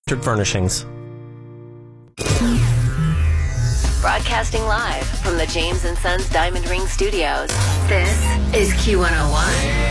Furnishings. Broadcasting live from the James & Sons Diamond Ring Studios. This is Q101.